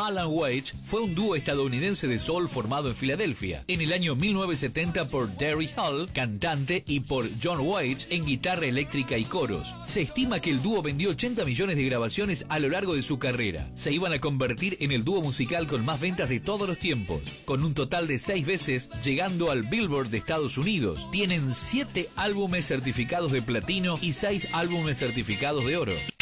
Alan Waite fue un dúo estadounidense de soul formado en Filadelfia en el año 1970 por Derry Hall, cantante, y por John Waite en guitarra eléctrica y coros. Se estima que el dúo vendió 80 millones de grabaciones a lo largo de su carrera. Se iban a convertir en el dúo musical con más ventas de todos los tiempos, con un total de 6 veces llegando al Billboard de Estados Unidos. Tienen 7 álbumes certificados de platino y 6 álbumes certificados de oro.